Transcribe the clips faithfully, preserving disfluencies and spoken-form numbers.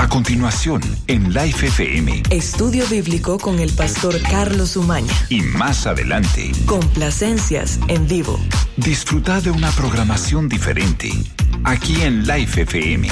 A continuación, en Life F M. Estudio bíblico con el pastor Carlos Umaña. Y más adelante, Complacencias en vivo. Disfruta de una programación diferente, aquí en Life F M.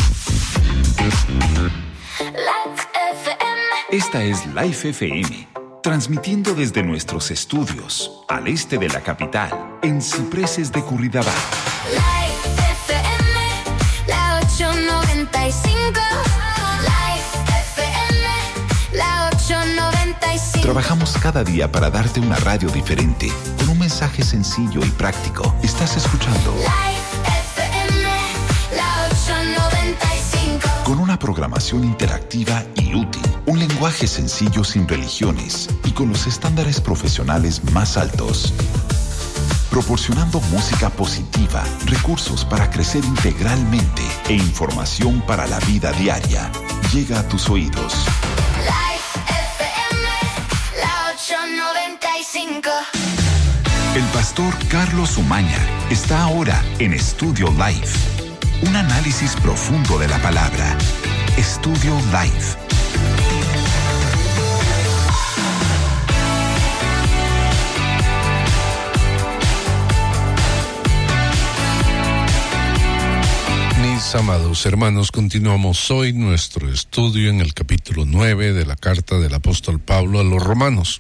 Esta es Life F M, transmitiendo desde nuestros estudios, al este de la capital, en Cipreses de Curridabat. Life F M, la ochocientos noventa y cinco. Life F M, la ochocientos noventa y cinco. Trabajamos cada día para darte una radio diferente, con un mensaje sencillo y práctico. Estás escuchando Life F M, la ochocientos noventa y cinco. Con una programación interactiva y útil, un lenguaje sencillo sin religiones y con los estándares profesionales más altos. Proporcionando música positiva, recursos para crecer integralmente e información para la vida diaria. Llega a tus oídos. Life F M, la ochocientos noventa y cinco. El pastor Carlos Umaña está ahora en Estudio Life. Un análisis profundo de la palabra. Estudio Life. Mis amados hermanos, continuamos hoy nuestro estudio en el capítulo nueve de la carta del apóstol Pablo a los romanos.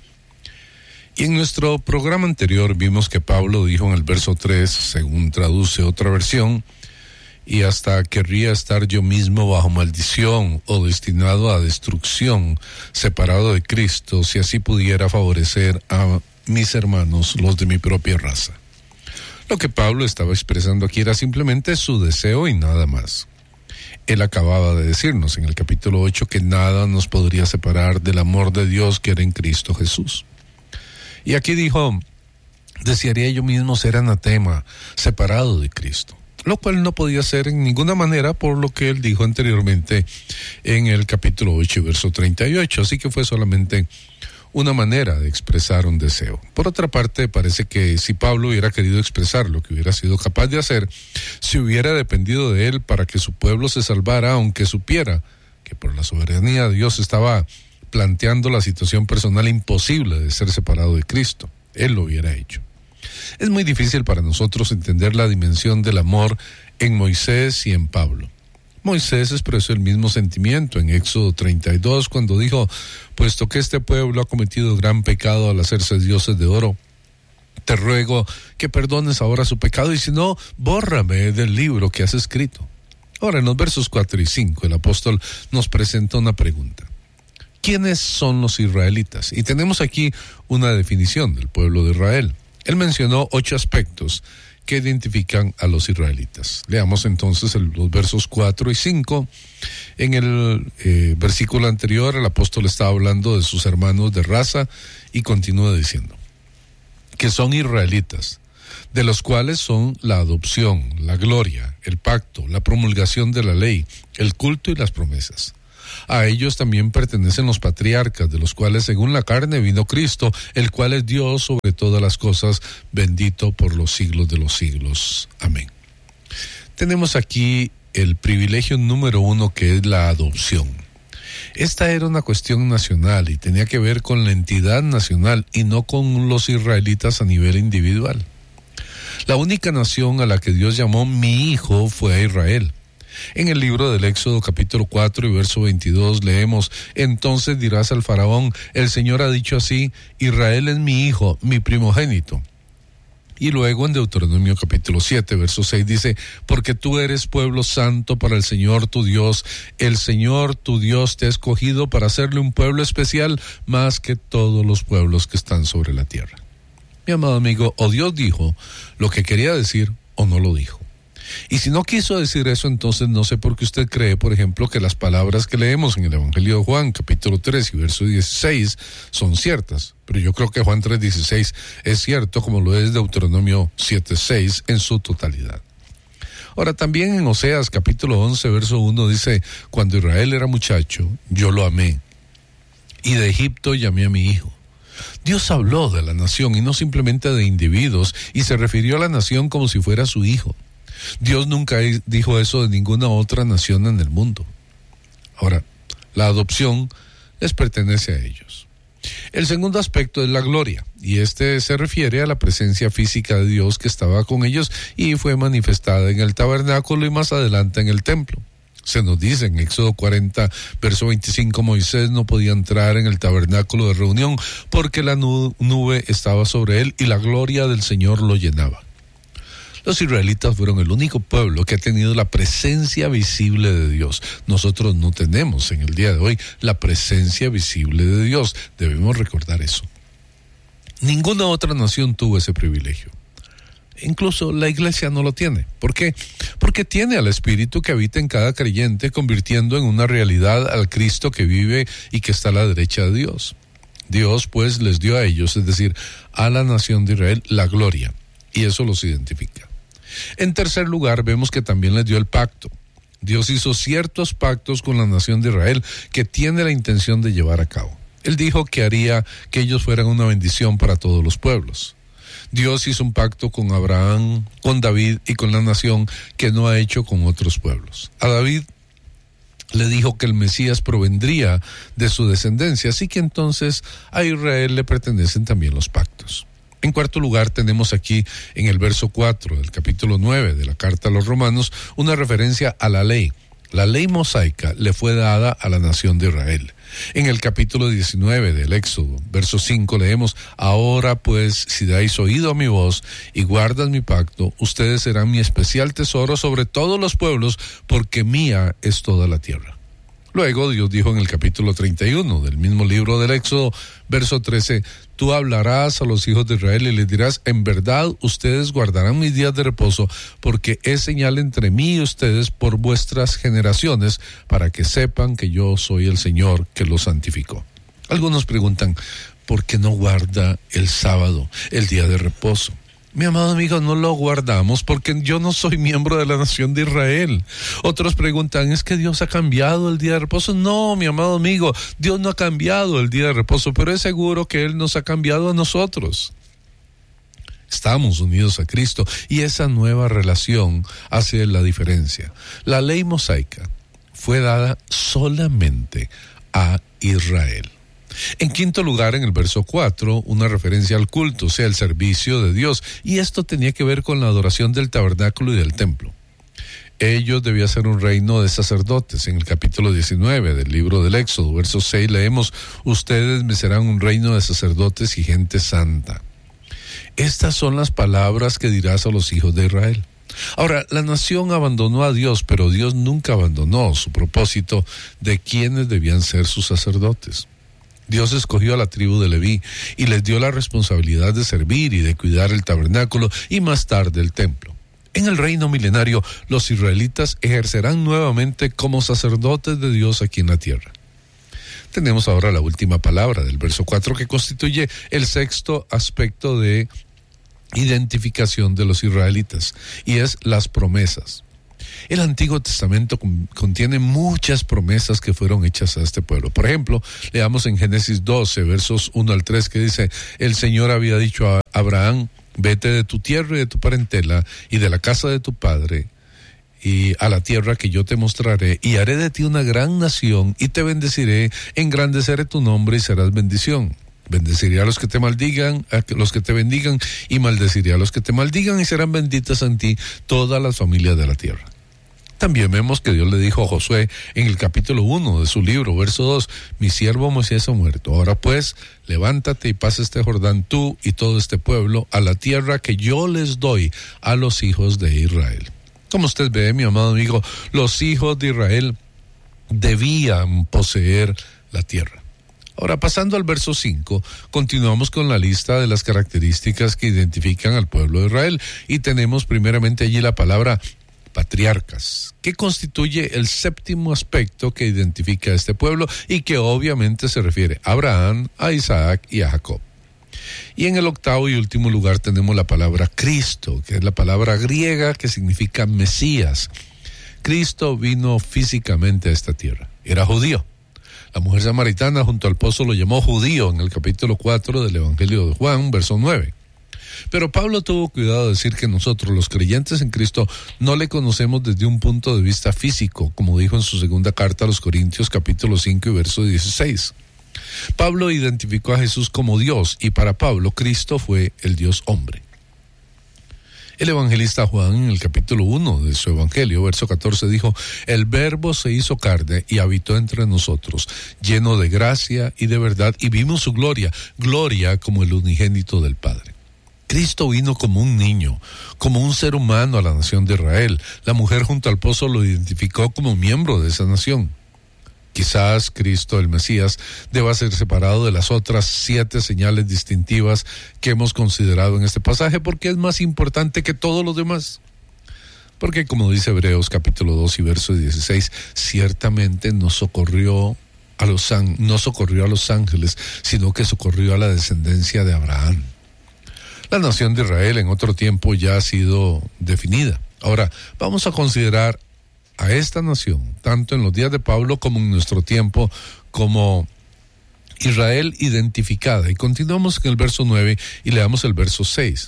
Y en nuestro programa anterior vimos que Pablo dijo en el verso tres, según traduce otra versión, y hasta querría estar yo mismo bajo maldición o destinado a destrucción, separado de Cristo, si así pudiera favorecer a mis hermanos, los de mi propia raza. Lo que Pablo estaba expresando aquí era simplemente su deseo y nada más. Él acababa de decirnos en el capítulo ocho que nada nos podría separar del amor de Dios que era en Cristo Jesús. Y aquí dijo, desearía yo mismo ser anatema, separado de Cristo, lo cual no podía ser en ninguna manera por lo que él dijo anteriormente en el capítulo ocho, verso treinta y ocho, así que fue solamente una manera de expresar un deseo. Por otra parte, parece que si Pablo hubiera querido expresar lo que hubiera sido capaz de hacer, si hubiera dependido de él para que su pueblo se salvara, aunque supiera que por la soberanía de Dios estaba planteando la situación personal imposible de ser separado de Cristo, él lo hubiera hecho. Es muy difícil para nosotros entender la dimensión del amor en Moisés y en Pablo. Moisés expresó el mismo sentimiento en Éxodo treinta y dos cuando dijo, puesto que este pueblo ha cometido gran pecado al hacerse dioses de oro, te ruego que perdones ahora su pecado y si no, bórrame del libro que has escrito. Ahora en los versos cuatro y cinco el apóstol nos presenta una pregunta. ¿Quiénes son los israelitas? Y tenemos aquí una definición del pueblo de Israel. Él mencionó ocho aspectos que identifican a los israelitas. Leamos entonces el, los versos cuatro y cinco. En el eh, versículo anterior el apóstol estaba hablando de sus hermanos de raza y continúa diciendo que son israelitas, de los cuales son la adopción, la gloria, el pacto, la promulgación de la ley, el culto y las promesas. A ellos también pertenecen los patriarcas, de los cuales según la carne vino Cristo, el cual es Dios sobre todas las cosas, bendito por los siglos de los siglos. Amén. Tenemos aquí el privilegio número uno, que es la adopción. Esta era una cuestión nacional y tenía que ver con la entidad nacional y no con los israelitas a nivel individual. La única nación a la que Dios llamó mi hijo fue a Israel. En el libro del Éxodo capítulo cuatro y verso veintidós leemos, entonces dirás al faraón, el Señor ha dicho así, Israel es mi hijo, mi primogénito. Y luego en Deuteronomio capítulo siete, verso seis dice, porque tú eres pueblo santo para el Señor tu Dios, el Señor tu Dios te ha escogido para hacerle un pueblo especial más que todos los pueblos que están sobre la tierra. Mi amado amigo, o Dios dijo lo que quería decir o no lo dijo. Y si no quiso decir eso, entonces no sé por qué usted cree, por ejemplo, que las palabras que leemos en el Evangelio de Juan, capítulo tres y verso dieciséis, son ciertas. Pero yo creo que Juan tres dieciséis es cierto, como lo es Deuteronomio siete seis en su totalidad. Ahora, también en Oseas, capítulo once, verso uno, dice, cuando Israel era muchacho, yo lo amé, y de Egipto llamé a mi hijo. Dios habló de la nación y no simplemente de individuos, y se refirió a la nación como si fuera su hijo. Dios nunca dijo eso de ninguna otra nación en el mundo. Ahora, La adopción les pertenece a ellos. El segundo aspecto es la gloria, y este se refiere a la presencia física de Dios que estaba con ellos y fue manifestada en el tabernáculo y más adelante en el templo. Se nos dice en Éxodo cuarenta, verso veinticinco, Moisés no podía entrar en el tabernáculo de reunión porque la nube estaba sobre él y la gloria del Señor lo llenaba. Los israelitas fueron el único pueblo que ha tenido la presencia visible de Dios. Nosotros no tenemos en el día de hoy la presencia visible de Dios. Debemos recordar eso. Ninguna otra nación tuvo ese privilegio. Incluso la iglesia no lo tiene. ¿Por qué? Porque tiene al Espíritu que habita en cada creyente, convirtiendo en una realidad al Cristo que vive y que está a la derecha de Dios. Dios pues les dio a ellos, es decir, a la nación de Israel, la gloria, y eso los identifica. En tercer lugar, vemos que también les dio el pacto. Dios hizo ciertos pactos con la nación de Israel que tiene la intención de llevar a cabo. Él dijo que haría que ellos fueran una bendición para todos los pueblos. Dios hizo un pacto con Abraham, con David y con la nación que no ha hecho con otros pueblos. A David le dijo que el Mesías provendría de su descendencia, así que entonces a Israel le pertenecen también los pactos. En cuarto lugar, tenemos aquí en el verso cuatro del capítulo nueve de la carta a los Romanos una referencia a la ley. La ley mosaica le fue dada a la nación de Israel. En el capítulo diecinueve del Éxodo, verso cinco, leemos: Ahora pues, si dais oído a mi voz y guardas mi pacto, ustedes serán mi especial tesoro sobre todos los pueblos, porque mía es toda la tierra. Luego Dios dijo en el capítulo treinta y uno del mismo libro del Éxodo, verso trece, tú hablarás a los hijos de Israel y les dirás, en verdad ustedes guardarán mis días de reposo, porque es señal entre mí y ustedes por vuestras generaciones, para que sepan que yo soy el Señor que los santificó. Algunos preguntan, ¿por qué no guarda el sábado, el día de reposo? Mi amado amigo, no lo guardamos porque yo no soy miembro de la nación de Israel. Otros preguntan, ¿es que Dios ha cambiado el día de reposo? No, mi amado amigo, Dios no ha cambiado el día de reposo, pero es seguro que Él nos ha cambiado a nosotros. Estamos unidos a Cristo y esa nueva relación hace la diferencia. La ley mosaica fue dada solamente a Israel. En quinto lugar, en el verso cuatro, una referencia al culto, o sea, el servicio de Dios, y esto tenía que ver con la adoración del tabernáculo y del templo. Ellos debían ser un reino de sacerdotes. En el capítulo diecinueve del libro del Éxodo, verso seis, leemos, ustedes me serán un reino de sacerdotes y gente santa. Estas son las palabras que dirás a los hijos de Israel. Ahora, la nación abandonó a Dios, pero Dios nunca abandonó su propósito de quienes debían ser sus sacerdotes. Dios escogió a la tribu de Leví y les dio la responsabilidad de servir y de cuidar el tabernáculo y más tarde el templo. En el reino milenario, los israelitas ejercerán nuevamente como sacerdotes de Dios aquí en la tierra. Tenemos ahora la última palabra del verso cuatro que constituye el sexto aspecto de identificación de los israelitas y es las promesas. El Antiguo Testamento contiene muchas promesas que fueron hechas a este pueblo. Por ejemplo, leamos en Génesis doce, versos uno al tres, que dice, el Señor había dicho a Abraham, vete de tu tierra y de tu parentela y de la casa de tu padre y a la tierra que yo te mostraré, y haré de ti una gran nación y te bendeciré, engrandeceré tu nombre y serás bendición. Bendeciré a los que te maldigan, a los que te bendigan, y maldeciré a los que te maldigan, y serán benditas en ti todas las familias de la tierra. También vemos que Dios le dijo a Josué en el capítulo uno de su libro, verso dos, mi siervo Moisés ha muerto. Ahora pues, levántate y pasa este Jordán tú y todo este pueblo a la tierra que yo les doy a los hijos de Israel. Como usted ve, mi amado amigo, los hijos de Israel debían poseer la tierra. Ahora, pasando al verso cinco, continuamos con la lista de las características que identifican al pueblo de Israel y tenemos primeramente allí la palabra patriarcas, que constituye el séptimo aspecto que identifica a este pueblo y que obviamente se refiere a Abraham, a Isaac y a Jacob. Y en el octavo y último lugar tenemos la palabra Cristo, que es la palabra griega que significa Mesías. Cristo vino físicamente a esta tierra, era judío. La mujer samaritana junto al pozo lo llamó judío en el capítulo cuatro del Evangelio de Juan, verso nueve. Pero Pablo tuvo cuidado de decir que nosotros, los creyentes en Cristo, no le conocemos desde un punto de vista físico, como dijo en su segunda carta a los Corintios, capítulo cinco y verso dieciséis. Pablo identificó a Jesús como Dios, y para Pablo, Cristo fue el Dios hombre. El evangelista Juan, en el capítulo uno de su evangelio, verso catorce, dijo: el verbo se hizo carne y habitó entre nosotros, lleno de gracia y de verdad, y vimos su gloria, gloria como el unigénito del Padre. Cristo vino como un niño, como un ser humano a la nación de Israel. La mujer junto al pozo lo identificó como miembro de esa nación. Quizás Cristo, el Mesías, deba ser separado de las otras siete señales distintivas que hemos considerado en este pasaje, porque es más importante que todos los demás. Porque, como dice Hebreos capítulo dos y verso dieciséis, ciertamente no socorrió a los, no socorrió a los ángeles, sino que socorrió a la descendencia de Abraham. La nación de Israel en otro tiempo ya ha sido definida. Ahora, vamos a considerar a esta nación, tanto en los días de Pablo como en nuestro tiempo, como Israel identificada. Y continuamos en el verso nueve y leamos el verso seis.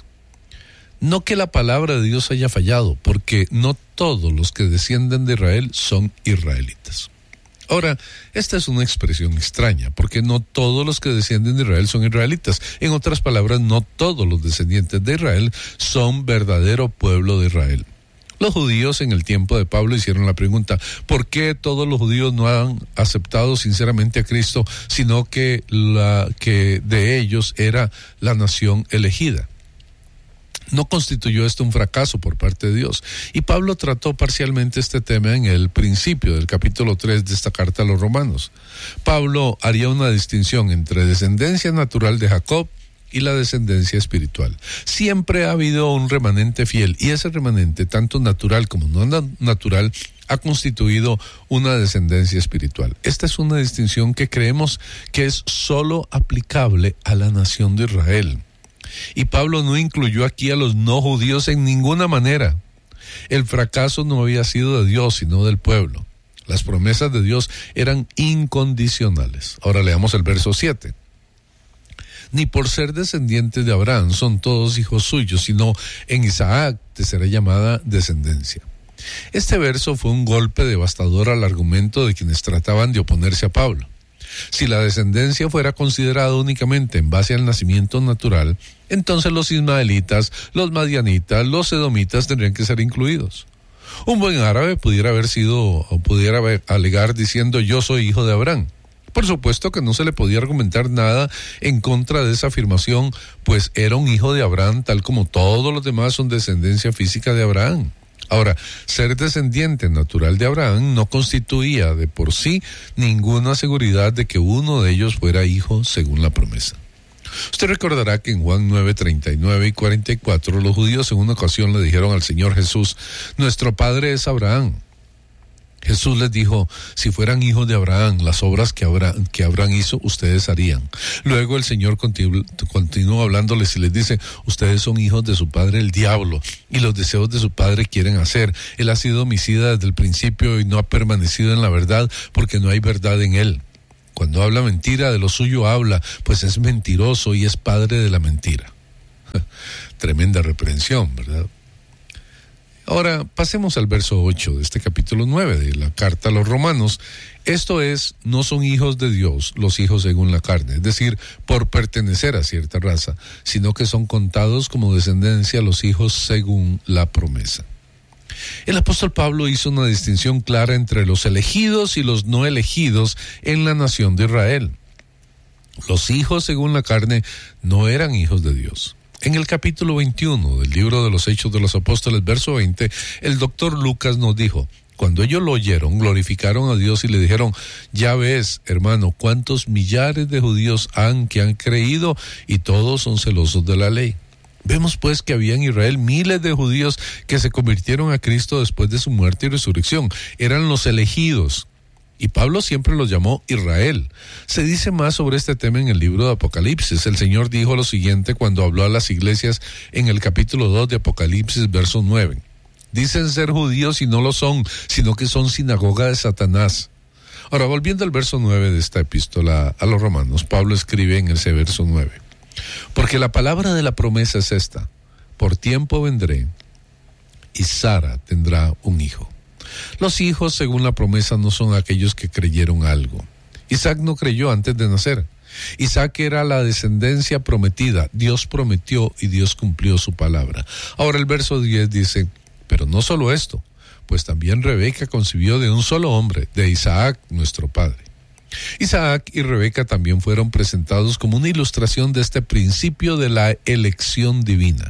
No que la palabra de Dios haya fallado, porque no todos los que descienden de Israel son israelitas. Ahora, esta es una expresión extraña, porque no todos los que descienden de Israel son israelitas. En otras palabras, no todos los descendientes de Israel son verdadero pueblo de Israel. Los judíos en el tiempo de Pablo hicieron la pregunta: ¿por qué todos los judíos no han aceptado sinceramente a Cristo, sino que, la, que de ellos era la nación elegida? ¿No constituyó esto un fracaso por parte de Dios? Y Pablo trató parcialmente este tema en el principio del capítulo tres de esta carta a los Romanos. Pablo haría una distinción entre descendencia natural de Jacob y la descendencia espiritual. Siempre ha habido un remanente fiel, y ese remanente, tanto natural como no natural, ha constituido una descendencia espiritual. Esta es una distinción que creemos que es solo aplicable a la nación de Israel. Y Pablo no incluyó aquí a los no judíos en ninguna manera. El fracaso no había sido de Dios, sino del pueblo. Las promesas de Dios eran incondicionales. Ahora leamos el verso siete. Ni por ser descendientes de Abraham son todos hijos suyos, sino en Isaac te será llamada descendencia. Este verso fue un golpe devastador al argumento de quienes trataban de oponerse a Pablo. Si la descendencia fuera considerada únicamente en base al nacimiento natural, entonces los ismaelitas, los madianitas, los edomitas tendrían que ser incluidos. Un buen árabe pudiera haber sido, o pudiera haber, alegar diciendo: yo soy hijo de Abraham. Por supuesto que no se le podía argumentar nada en contra de esa afirmación, pues era un hijo de Abraham, tal como todos los demás son descendencia física de Abraham. Ahora, ser descendiente natural de Abraham no constituía de por sí ninguna seguridad de que uno de ellos fuera hijo según la promesa. Usted recordará que en Juan nueve, treinta y nueve y cuarenta y cuatro, los judíos en una ocasión le dijeron al Señor Jesús: nuestro padre es Abraham. Jesús les dijo: si fueran hijos de Abraham, las obras que Abraham, que Abraham hizo, ustedes harían. Luego el Señor continu, continúa hablándoles y les dice: ustedes son hijos de su padre el diablo, y los deseos de su padre quieren hacer. Él ha sido homicida desde el principio y no ha permanecido en la verdad, porque no hay verdad en él. Cuando habla mentira, de lo suyo habla, pues es mentiroso y es padre de la mentira. Tremenda reprensión, ¿verdad? Ahora, pasemos al verso ocho de este capítulo nueve de la carta a los Romanos. Esto es, no son hijos de Dios los hijos según la carne, es decir, por pertenecer a cierta raza, sino que son contados como descendencia los hijos según la promesa. El apóstol Pablo hizo una distinción clara entre los elegidos y los no elegidos en la nación de Israel. Los hijos según la carne no eran hijos de Dios. En el capítulo veintiuno del libro de los Hechos de los Apóstoles, verso veinte, el doctor Lucas nos dijo: cuando ellos lo oyeron, glorificaron a Dios y le dijeron: ya ves, hermano, cuántos millares de judíos han que han creído y todos son celosos de la ley. Vemos pues que había en Israel miles de judíos que se convirtieron a Cristo después de su muerte y resurrección. Eran los elegidos. Y Pablo siempre los llamó Israel. Se dice más sobre este tema en el libro de Apocalipsis. El Señor dijo lo siguiente cuando habló a las iglesias en el capítulo dos de Apocalipsis, verso nueve. Dicen ser judíos y no lo son, sino que son sinagoga de Satanás. Ahora, volviendo al verso nueve de esta epístola a los Romanos, Pablo escribe en ese verso nueve: Porque la palabra de la promesa es esta: por tiempo vendré y Sara tendrá un hijo. Los hijos, según la promesa, no son aquellos que creyeron algo. Isaac no creyó antes de nacer. Isaac era la descendencia prometida. Dios prometió y Dios cumplió su palabra. Ahora el verso diez dice: pero no solo esto, pues también Rebeca concibió de un solo hombre, de Isaac, nuestro padre. Isaac y Rebeca también fueron presentados como una ilustración de este principio de la elección divina.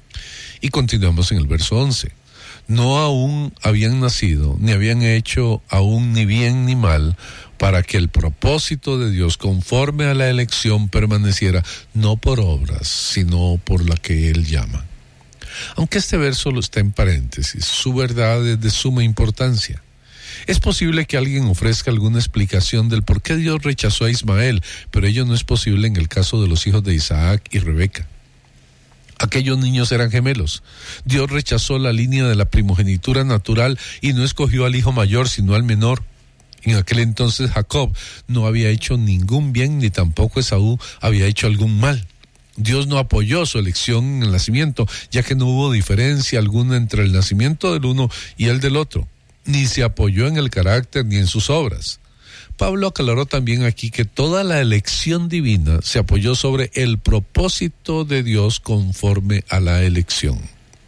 Y continuamos en el verso once. No aún habían nacido, ni habían hecho aún ni bien ni mal, para que el propósito de Dios conforme a la elección permaneciera, no por obras, sino por la que Él llama. Aunque este verso lo está en paréntesis, su verdad es de suma importancia. Es posible que alguien ofrezca alguna explicación del por qué Dios rechazó a Ismael, pero ello no es posible en el caso de los hijos de Isaac y Rebeca. Aquellos niños eran gemelos. Dios rechazó la línea de la primogenitura natural y no escogió al hijo mayor, sino al menor. En aquel entonces Jacob no había hecho ningún bien, ni tampoco Esaú había hecho algún mal. Dios no apoyó su elección en el nacimiento, ya que no hubo diferencia alguna entre el nacimiento del uno y el del otro, ni se apoyó en el carácter ni en sus obras. Pablo aclaró también aquí que toda la elección divina se apoyó sobre el propósito de Dios conforme a la elección.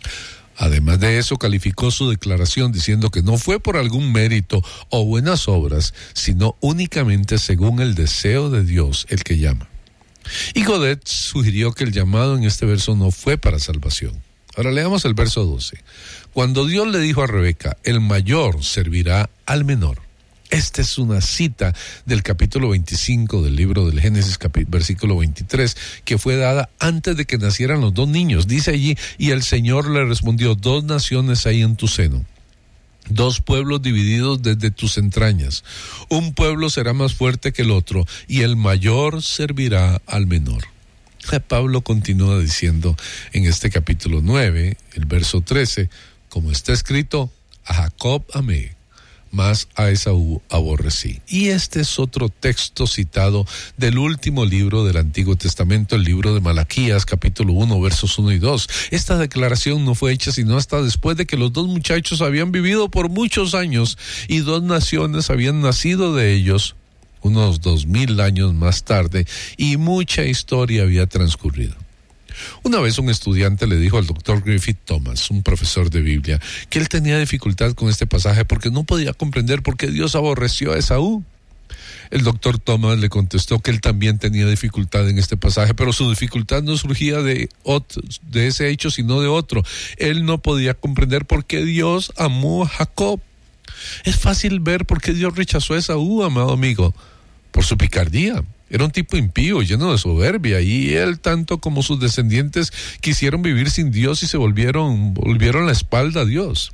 Además de eso, calificó su declaración diciendo que no fue por algún mérito o buenas obras, sino únicamente según el deseo de Dios el que llama. Y Godet sugirió que el llamado en este verso no fue para salvación. Ahora leamos el verso doce. Cuando Dios le dijo a Rebeca: el mayor servirá al menor. Esta es una cita del capítulo veinticinco del libro del Génesis, capi- versículo veintitrés, que fue dada antes de que nacieran los dos niños. Dice allí: y el Señor le respondió: dos naciones hay en tu seno, dos pueblos divididos desde tus entrañas. Un pueblo será más fuerte que el otro, y el mayor servirá al menor. Pablo continúa diciendo en este capítulo nueve, el verso trece, como está escrito: a Jacob amé, mas a Esaú aborrecí. Y este es otro texto citado del último libro del Antiguo Testamento, el libro de Malaquías, capítulo uno, versos uno y dos. Esta declaración no fue hecha sino hasta después de que los dos muchachos habían vivido por muchos años y dos naciones habían nacido de ellos unos dos mil años más tarde, y mucha historia había transcurrido. Una vez un estudiante le dijo al doctor Griffith Thomas, un profesor de Biblia, que él tenía dificultad con este pasaje porque no podía comprender por qué Dios aborreció a Esaú. El doctor Thomas le contestó que él también tenía dificultad en este pasaje, pero su dificultad no surgía de, otro, de ese hecho, sino de otro. Él no podía comprender por qué Dios amó a Jacob. Es fácil ver por qué Dios rechazó a Esaú, amado amigo: por su picardía. Era un tipo impío, lleno de soberbia, y él, tanto como sus descendientes, quisieron vivir sin Dios y se volvieron, volvieron la espalda a Dios.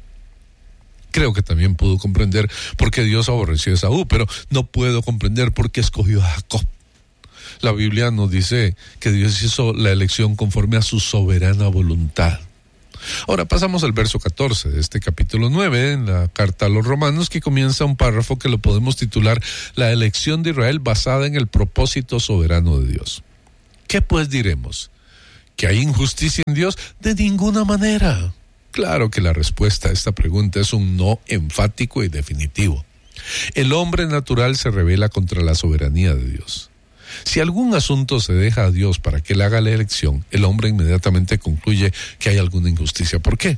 Creo que también pudo comprender por qué Dios aborreció a Esaú, pero no puedo comprender por qué escogió a Jacob. La Biblia nos dice que Dios hizo la elección conforme a su soberana voluntad. Ahora pasamos al verso catorce de este capítulo nueve en la carta a los Romanos, que comienza un párrafo que lo podemos titular: la elección de Israel basada en el propósito soberano de Dios. ¿Qué pues diremos? ¿Que hay injusticia en Dios? De ninguna manera. Claro que la respuesta a esta pregunta es un no enfático y definitivo. El hombre natural se rebela contra la soberanía de Dios. Si algún asunto se deja a Dios para que él haga la elección, el hombre inmediatamente concluye que hay alguna injusticia. ¿Por qué?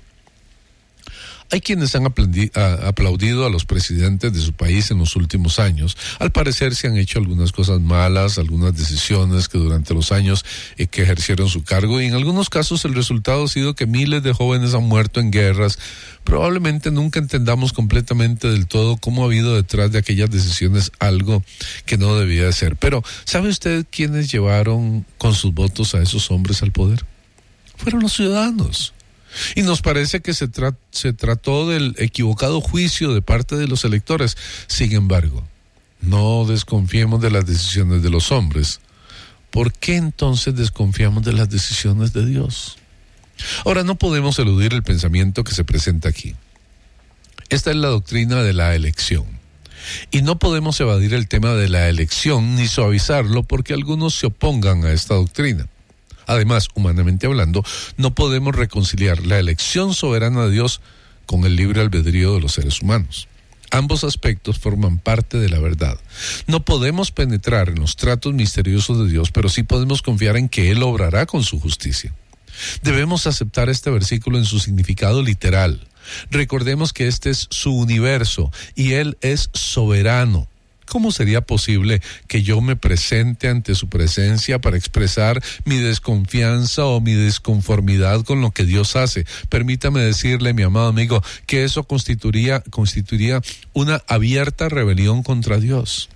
Hay quienes han aplaudido a los presidentes de su país en los últimos años. Al parecer se han hecho algunas cosas malas, algunas decisiones que durante los años eh, que ejercieron su cargo, y en algunos casos el resultado ha sido que miles de jóvenes han muerto en guerras. Probablemente nunca entendamos completamente del todo cómo ha habido detrás de aquellas decisiones algo que no debía de ser. Pero, ¿sabe usted quiénes llevaron con sus votos a esos hombres al poder? Fueron los ciudadanos. Y nos parece que se, tra- se trató del equivocado juicio de parte de los electores. Sin embargo, no desconfiemos de las decisiones de los hombres. ¿Por qué entonces desconfiamos de las decisiones de Dios? Ahora, no podemos eludir el pensamiento que se presenta aquí. Esta es la doctrina de la elección. Y no podemos evadir el tema de la elección ni suavizarlo porque algunos se opongan a esta doctrina. Además, humanamente hablando, no podemos reconciliar la elección soberana de Dios con el libre albedrío de los seres humanos. Ambos aspectos forman parte de la verdad. No podemos penetrar en los tratos misteriosos de Dios, pero sí podemos confiar en que Él obrará con su justicia. Debemos aceptar este versículo en su significado literal. Recordemos que este es su universo y Él es soberano. ¿Cómo sería posible que yo me presente ante su presencia para expresar mi desconfianza o mi desconformidad con lo que Dios hace? Permítame decirle, mi amado amigo, que eso constituiría, constituiría una abierta rebelión contra Dios.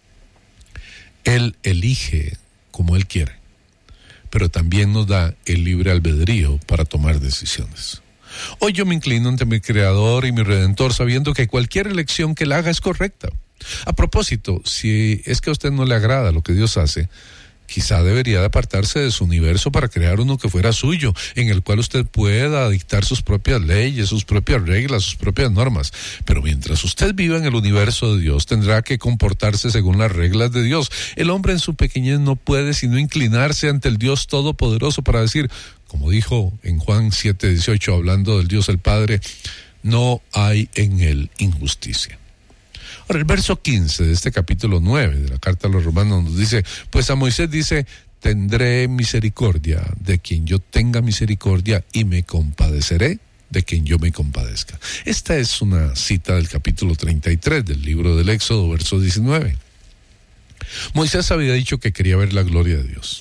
Él elige como Él quiere, pero también nos da el libre albedrío para tomar decisiones. Hoy yo me inclino ante mi Creador y mi Redentor, sabiendo que cualquier elección que Él haga es correcta. A propósito, si es que a usted no le agrada lo que Dios hace, quizá debería de apartarse de su universo para crear uno que fuera suyo, en el cual usted pueda dictar sus propias leyes, sus propias reglas, sus propias normas. Pero mientras usted viva en el universo de Dios, tendrá que comportarse según las reglas de Dios. El hombre en su pequeñez no puede sino inclinarse ante el Dios Todopoderoso para decir, como dijo en Juan siete dieciocho, hablando del Dios el Padre, no hay en él injusticia. Ahora, el verso quince de este capítulo nueve de la carta a los Romanos nos dice, pues a Moisés dice, tendré misericordia de quien yo tenga misericordia y me compadeceré de quien yo me compadezca. Esta es una cita del capítulo treinta y tres del libro del Éxodo, verso diecinueve. Moisés había dicho que quería ver la gloria de Dios.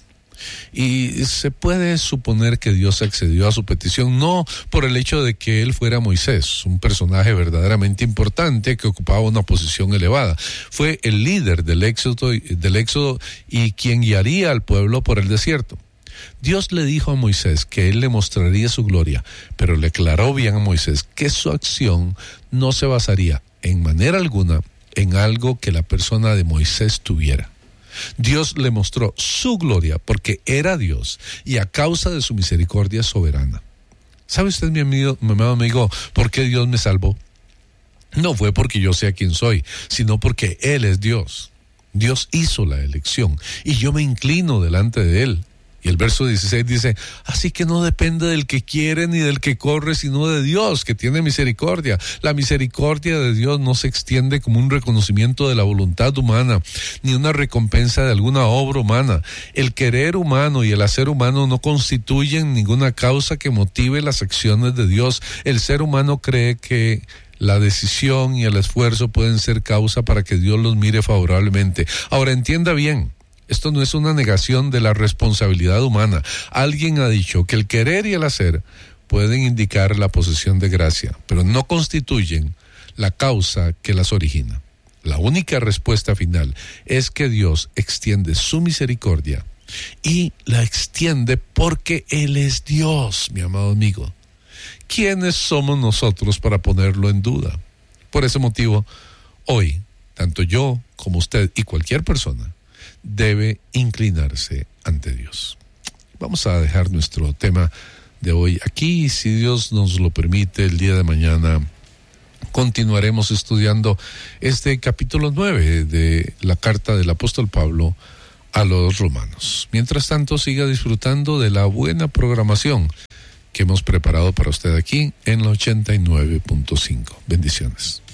Y se puede suponer que Dios accedió a su petición no por el hecho de que él fuera Moisés, un personaje verdaderamente importante que ocupaba una posición elevada. Fue el líder del éxodo, del éxodo y quien guiaría al pueblo por el desierto. Dios le dijo a Moisés que él le mostraría su gloria, pero le aclaró bien a Moisés que su acción no se basaría en manera alguna en algo que la persona de Moisés tuviera. Dios le mostró su gloria porque era Dios y a causa de su misericordia soberana. ¿Sabe usted, mi amigo, mi amado amigo, por qué Dios me salvó? No fue porque yo sea quien soy, sino porque Él es Dios. Dios hizo la elección y yo me inclino delante de Él. Y el verso dieciséis dice, así que no depende del que quiere ni del que corre, sino de Dios, que tiene misericordia. La misericordia de Dios no se extiende como un reconocimiento de la voluntad humana, ni una recompensa de alguna obra humana. El querer humano y el hacer humano no constituyen ninguna causa que motive las acciones de Dios. El ser humano cree que la decisión y el esfuerzo pueden ser causa para que Dios los mire favorablemente. Ahora, entienda bien. Esto no es una negación de la responsabilidad humana. Alguien ha dicho que el querer y el hacer pueden indicar la posesión de gracia, pero no constituyen la causa que las origina. La única respuesta final es que Dios extiende su misericordia y la extiende porque Él es Dios, mi amado amigo. ¿Quiénes somos nosotros para ponerlo en duda? Por ese motivo, hoy, tanto yo como usted y cualquier persona debe inclinarse ante Dios. Vamos a dejar nuestro tema de hoy aquí y si Dios nos lo permite, el día de mañana continuaremos estudiando este capítulo nueve de la carta del apóstol Pablo a los Romanos. Mientras tanto, siga disfrutando de la buena programación que hemos preparado para usted aquí en la ochenta y nueve punto cinco. Bendiciones.